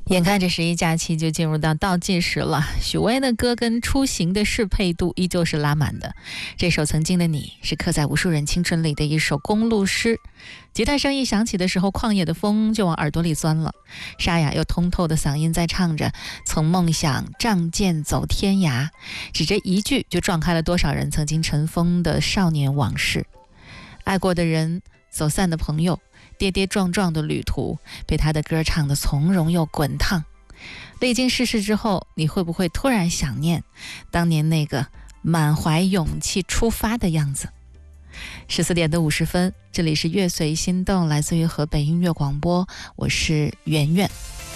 眼看着11假期就进入到倒计时了，许巍的歌跟出行的适配度依旧是拉满的。这首《曾经的你》是刻在无数人青春里的一首公路诗，吉他声一响起的时候，旷野的风就往耳朵里钻了。沙哑又通透的嗓音在唱着从梦想仗剑走天涯，只这一句就撞开了多少人曾经尘封的少年往事。爱过的人，走散的朋友，跌跌撞撞的旅途，被他的歌唱得从容又滚烫。历经世事之后，你会不会突然想念当年那个满怀勇气出发的样子？14点的50分，这里是乐随心动，来自于河北音乐广播，我是圆圆。